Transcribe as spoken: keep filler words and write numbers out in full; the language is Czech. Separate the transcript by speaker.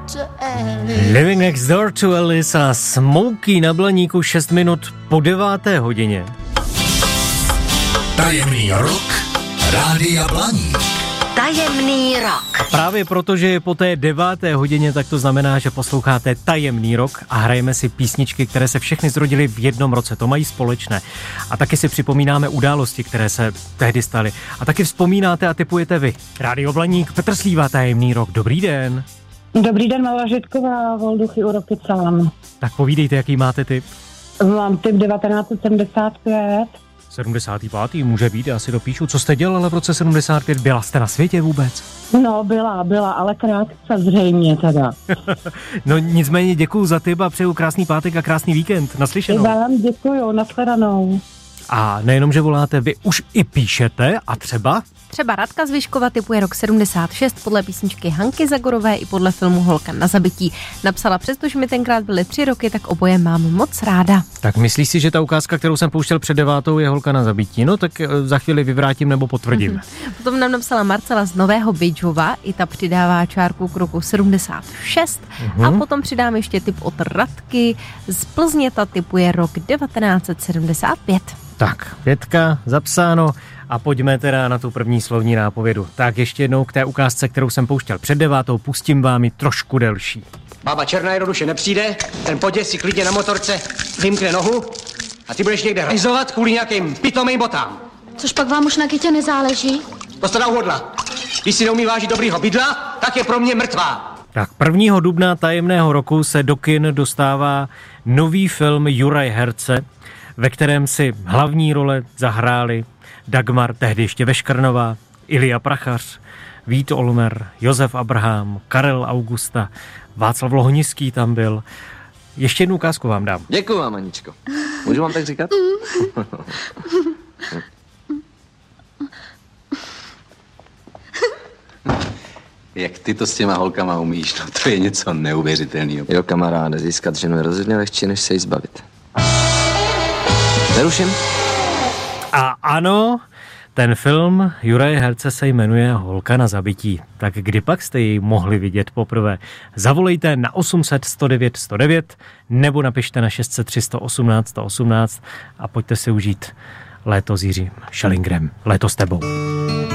Speaker 1: Living Next Door to Alice a Smokey na Blaníku šest minut po deváté hodině.
Speaker 2: Tajemný rok Rádia Blaník.
Speaker 3: Tajemný rok.
Speaker 1: A právě proto, že je po té deváté hodině, tak to znamená, že posloucháte Tajemný rok a hrajeme si písničky, které se všechny zrodily v jednom roce. To mají společné. A taky si připomínáme události, které se tehdy staly. A taky vzpomínáte a tipujete vy. Rádio Blaník, Petr Slíva, Tajemný rok. Dobrý den.
Speaker 4: Dobrý den, Malá Žitková, Volduchy u Rokycan.
Speaker 1: Tak povídejte, jaký máte tip.
Speaker 4: Mám tip devatenáct set sedmdesát pět.
Speaker 1: sedmdesátý pátý může být, já si dopíšu. Co jste dělala v roce sedmdesát pět? Byla jste na světě vůbec?
Speaker 4: No, byla, byla, ale krátce zřejmě teda.
Speaker 1: No nicméně děkuju za tip a přeju krásný pátek a krásný víkend. Naslyšenou.
Speaker 4: Vám děkuju, nashledanou.
Speaker 1: A nejenom, že voláte, vy už i píšete a třeba?
Speaker 5: Třeba Radka z Vyškova typuje rok sedmdesát šest podle písničky Hanky Zagorové i podle filmu Holka na zabití. Napsala, přestože mi tenkrát byly tři roky, tak oboje mám moc ráda.
Speaker 1: Tak myslíš si, že ta ukázka, kterou jsem pouštěl před devátou, je Holka na zabití? No tak za chvíli vyvrátím nebo potvrdím.
Speaker 5: Mm-hmm. Potom nám napsala Marcela z Nového Bydžova, i ta přidává čárku k roku sedmdesát šest. Mm-hmm. A potom přidám ještě tip od Radky. Z Plzně ta typuje rok devatenáct set sedmdesát pět.
Speaker 1: Tak, pětka, zapsáno a pojďme teda na tu první slovní nápovědu. Tak ještě jednou k té ukázce, kterou jsem pouštěl před devátou, pustím vám ji trošku delší.
Speaker 6: Bába černá jednoduše nepřijde, ten poděs si klidně na motorce vymkne nohu a ty budeš někde rajzovat kvůli nějakým pitomým botám.
Speaker 7: Což pak vám už na kytě nezáleží?
Speaker 6: To jste uhodla. Když si neumí vážit dobrýho bydla, tak je pro mě mrtvá.
Speaker 1: Tak prvního dubna tajemného roku se do kin dostává nový film Juraj Herce, ve kterém si hlavní role zahráli Dagmar, tehdy ještě Veškrnová, Ilja Prachař, Vít Olmer, Josef Abraham, Karel Augusta, Václav Lohonický tam byl. Ještě jednu ukázku vám dám.
Speaker 8: Děkuju vám, Aničko. Můžu vám tak říkat? Jak ty to s těma holkama umíš, no to je něco neuvěřitelného. Jo, kamaráde, získat ženu je rozhodně lehčí, než se jí zbavit. Neruším?
Speaker 1: A ano, ten film Juraje Herce se jmenuje Holka na zabití. Tak kdy pak jste ji mohli vidět poprvé? Zavolejte na osm set sto devět sto devět nebo napište na šest set tři sto osmnáct sto osmnáct a pojďte si užít léto s Jiřím Schellingerem. Léto s tebou.